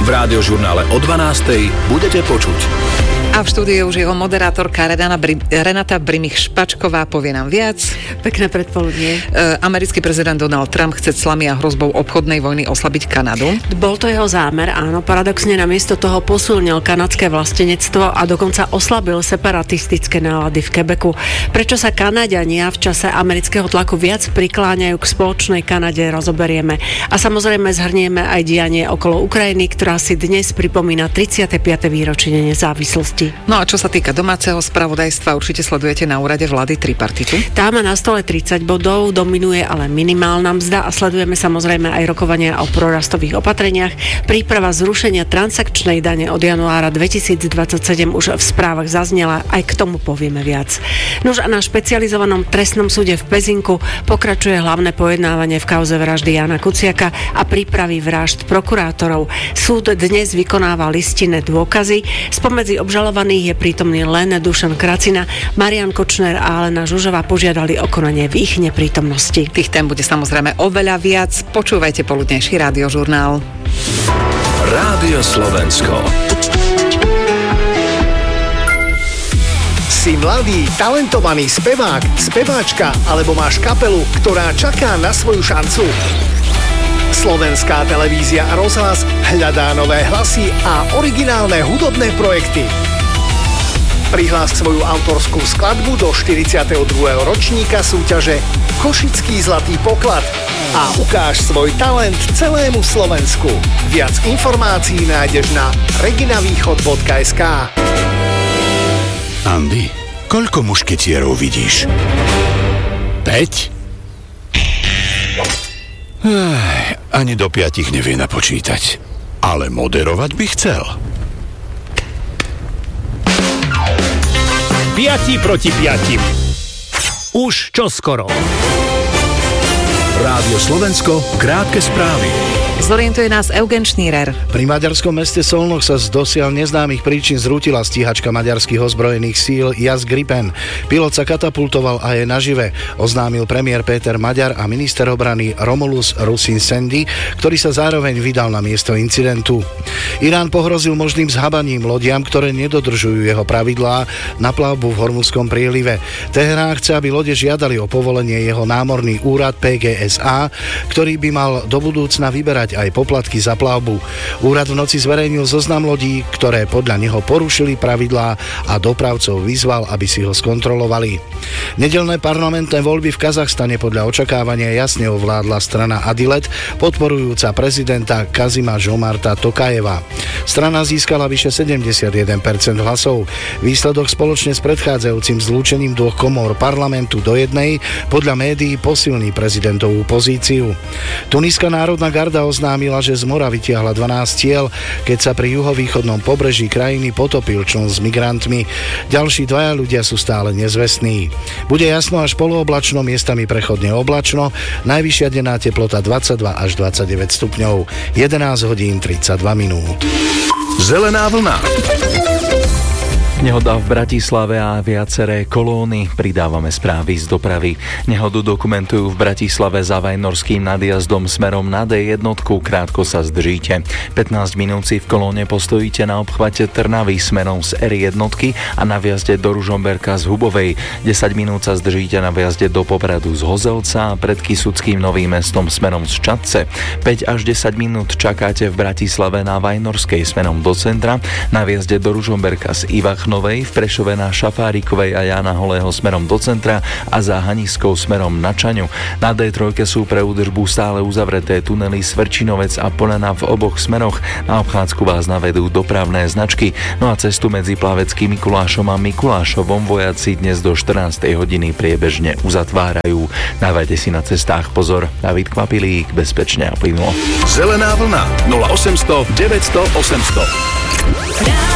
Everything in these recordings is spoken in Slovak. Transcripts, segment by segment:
v Rádiožurnále o 12:00 budete počuť. A v štúdiu už jeho moderátorka Renata Brimich-Špačková povie nám viac. Pekné predpoludnie. Americký prezident Donald Trump chce clami a hrozbou obchodnej vojny oslabiť Kanadu. Bol to jeho zámer, áno. Paradoxne namiesto toho posilnil kanadské vlastenectvo a dokonca oslabil separatistické nálady v Quebecu. Prečo sa Kanaďania v čase amerického tlaku viac prikláňajú k spoločnej Kanade, rozoberieme. A samozrejme zhrnieme aj dianie okolo Ukrajiny, ktorá si dnes pripomína 35. výročie nezávislosti. No a čo sa týka domáceho spravodajstva, určite sledujete na úrade vlády tripartitu. Tá má na stole 30 bodov, dominuje ale minimálna mzda a sledujeme samozrejme aj rokovania o prorastových opatreniach. Príprava zrušenia transakčnej dane od januára 2027 už v správach zaznela, aj k tomu povieme viac. Nož a na špecializovanom trestnom súde v Pezinku pokračuje hlavné pojednávanie v kauze vraždy Jána Kuciaka a prípravy vražd prokurátorov. Súd dnes vykonáva listinné dôkazy. Spomedzi obžalovaných je prítomný len Dušan Kracina, Marian Kočner a Alena Žužová požiadali o konanie v ich neprítomnosti. Tých tém bude samozrejme oveľa viac. Počúvajte poludnejší Rádiožurnál. Rádio Slovensko. Si mladý, talentovaný spevák, speváčka alebo máš kapelu, ktorá čaká na svoju šancu? Slovenská televízia a rozhlas hľadá nové hlasy a originálne hudobné projekty. Prihlás svoju autorskú skladbu do 42. ročníka súťaže Košický zlatý poklad a ukáž svoj talent celému Slovensku. Viac informácií nájdeš na reginavýchod.sk. Andy, koľko mušketierov vidíš? 5? Ani do 5 nevie napočítať. Ale moderovať by chcel. 5 proti 5. Už čoskoro. Rádio Slovensko, krátke správy. Zorientuje nás Eugen Šnírer. Pri maďarskom meste Solnoch sa z dosiaľ neznámych príčin zrútila stíhačka maďarských ozbrojených síl Jas Gripen. Pilot sa katapultoval a je nažive, oznámil premiér Péter Maďar a minister obrany Romulus Rusin Sendy, ktorý sa zároveň vydal na miesto incidentu. Irán pohrozil možným zhabaním lodiam, ktoré nedodržujú jeho pravidlá na plavbu v Hormuzskom prielive. Teherán chce, aby lode žiadali o povolenie jeho námorný úrad PGSA, ktorý by mal do budúcna vyberať aj poplatky za plavbu. Úrad v noci zverejnil zoznam lodí, ktoré podľa neho porušili pravidlá a dopravcov vyzval, aby si ho skontrolovali. Nedeľné parlamentné voľby v Kazachstane podľa očakávania jasne ovládla strana Adilet, podporujúca prezidenta Kazima Žomarta Tokajeva. Strana získala vyše 71% hlasov. Výsledok spoločne s predchádzajúcim zlúčením dvoch komôr parlamentu do jednej podľa médií posilní prezidentovú pozíciu. Tuníska národná garda oznámila, že z mora vytiahla 12 tiel, keď sa pri juhovýchodnom pobreží krajiny potopil čln s migrantmi. Ďalší dvaja ľudia sú stále nezvestní. Bude jasno až polooblačno, miestami prechodne oblačno, najvyššia denná teplota 22 až 29 stupňov, 11 hodín 32 minút. Zelená vlna. Nehoda v Bratislave a viaceré kolóny. Pridávame správy z dopravy. Nehodu dokumentujú v Bratislave za Vajnorským nadjazdom smerom na D1. Krátko sa zdržíte. 15 minút si v kolóne postojíte na obchvate Trnavy smerom z R1 a na vjazde do Ružomberka z Hubovej. 10 minút sa zdržíte na vjazde do Popradu z Hozelca a pred Kysuckým Novým Mestom smerom z Čadce. 5 až 10 minút čakáte v Bratislave na Vajnorskej smerom do centra, na vjazde do Ružomberka z Ivachnovej, v Prešove na Šafárikovej a Jána Holého smerom do centra a za Haniskou smerom na Čaňu. Na D3 sú pre údržbu stále uzavreté tunely Svrčinovec a Polena v oboch smeroch. Na obchádzku vás navedú dopravné značky. No a cestu medzi Plaveckým Mikulášom a Mikulášovom vojaci dnes do 14. hodiny priebežne uzatvárajú. Dávajte si na cestách pozor. David Kvapilík, bezpečne a plynulo. Zelená vlna 0800 900 800.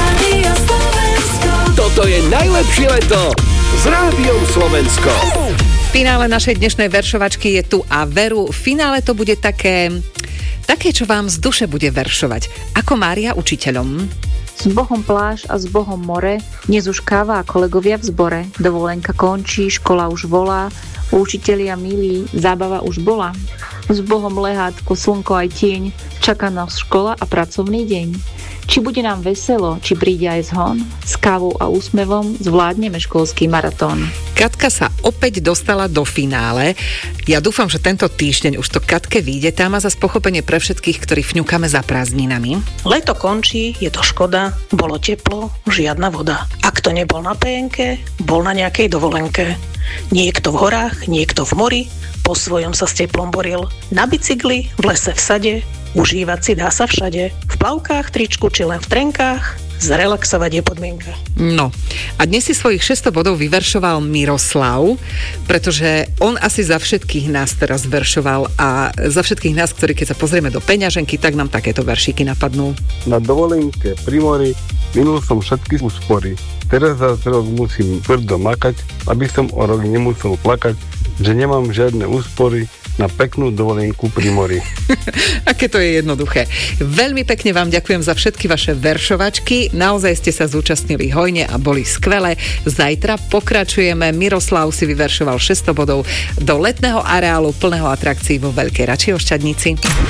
Toto je najlepšie leto s Rádiom Slovensko. Finále našej dnešnej veršovačky je tu a veru, v finále to bude také, čo vám z duše bude veršovať. Ako Mária učiteľom. S Bohom pláž a s Bohom more, dnes už káva a kolegovia v zbore. Dovolenka končí, škola už volá, učitelia milí, zábava už bola. S Bohom lehátko, slnko aj tieň, čaká nás škola a pracovný deň. Či bude nám veselo, či príde aj zhon, s kávou a úsmevom zvládneme školský maratón. Katka sa opäť dostala do finále. Ja dúfam, že tento týždeň už to Katke vyjde. Tá má zas pochopenie pre všetkých, ktorí fňukáme za prázdninami. Leto končí, je to škoda, bolo teplo, žiadna voda. A kto nebol na PN-ke, bol na nejakej dovolenke. Niekto v horách, niekto v mori, po svojom sa s teplom boril. Na bicykli, v lese, v sade, užívať si dá sa všade. V plavkách, tričku či len v trenkách, zrelaxovať je podmienka. No, a dnes si svojich 600 bodov vyveršoval Miroslav, pretože on asi za všetkých nás teraz veršoval a za všetkých nás, ktorí keď sa pozrieme do peňaženky, tak nám takéto veršíky napadnú. Na dovolenke pri mori minul som všetky úspory. Teraz za rok musím tvrdo makať, aby som o rok nemusel plakať, že nemám žiadne úspory na peknú dovolenku pri mori. Aké to je jednoduché. Veľmi pekne vám ďakujem za všetky vaše veršovačky. Naozaj ste sa zúčastnili hojne a boli skvelé. Zajtra pokračujeme. Miroslav si vyveršoval 600 bodov do letného areálu plného atrakcií vo Veľkej Račiošťadnici.